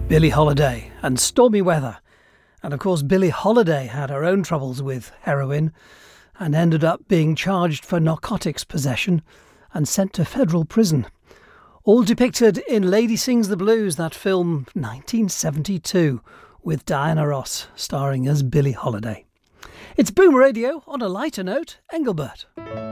Billie Holiday and Stormy Weather. And of course, Billie Holiday had her own troubles with heroin and ended up being charged for narcotics possession and sent to federal prison. All depicted in Lady Sings the Blues, that film 1972, with Diana Ross starring as Billie Holiday. It's Boom Radio on a lighter note, Engelbert.